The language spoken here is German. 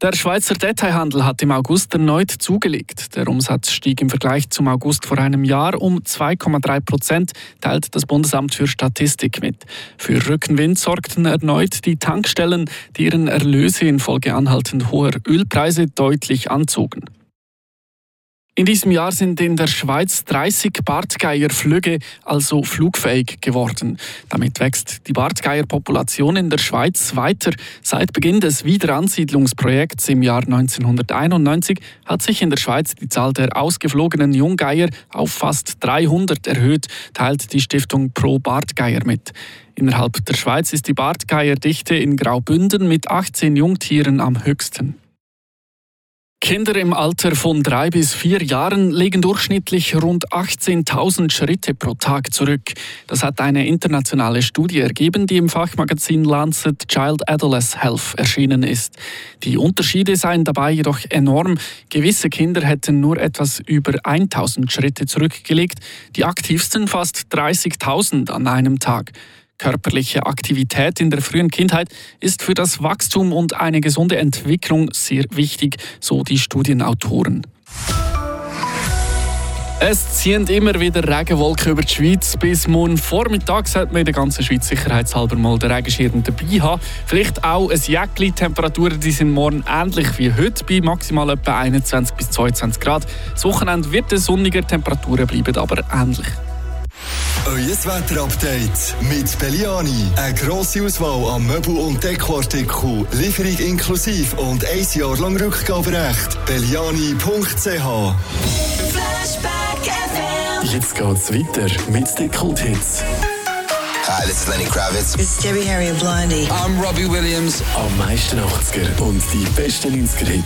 Der Schweizer Detailhandel hat im August erneut zugelegt. Der Umsatz stieg im Vergleich zum August vor einem Jahr um 2,3%, teilt das Bundesamt für Statistik mit. Für Rückenwind sorgten erneut die Tankstellen, die ihren Erlöse infolge anhaltend hoher Ölpreise deutlich anzogen. In diesem Jahr sind in der Schweiz 30 Bartgeierflügge, also flugfähig, geworden. Damit wächst die Bartgeierpopulation in der Schweiz weiter. Seit Beginn des Wiederansiedlungsprojekts im Jahr 1991 hat sich in der Schweiz die Zahl der ausgeflogenen Junggeier auf fast 300 erhöht, teilt die Stiftung Pro Bartgeier mit. Innerhalb der Schweiz ist die Bartgeierdichte in Graubünden mit 18 Jungtieren am höchsten. Kinder im Alter von 3 bis 4 Jahren legen durchschnittlich rund 18.000 Schritte pro Tag zurück. Das hat eine internationale Studie ergeben, die im Fachmagazin Lancet Child Adolescent Health erschienen ist. Die Unterschiede seien dabei jedoch enorm. Gewisse Kinder hätten nur etwas über 1.000 Schritte zurückgelegt, die aktivsten fast 30.000 an einem Tag. Körperliche Aktivität in der frühen Kindheit ist für das Wachstum und eine gesunde Entwicklung sehr wichtig, so die Studienautoren. Es ziehen immer wieder Regenwolken über die Schweiz. Bis morgen Vormittag sollte man in der ganzen Schweiz sicherheitshalber mal den Regenschirm dabei haben. Vielleicht auch ein Jäckli. Die Temperaturen die sind morgen ähnlich wie heute, bei maximal etwa 21 bis 22 Grad. Das Wochenende wird es sonniger, Temperaturen bleiben aber ähnlich. Euer Wetterupdate mit Belliani. Eine grosse Auswahl an Möbel- und Dekoartikeln, Lieferung inklusive und 1 Jahr lang Rückgaberecht. Belliani.ch. Jetzt geht's weiter mit den Kulthits. Hi, this is Lenny Kravitz. It's Debbie Harry and Blondie. I'm Robbie Williams. Am meisten 80er und die besten 90er Hits.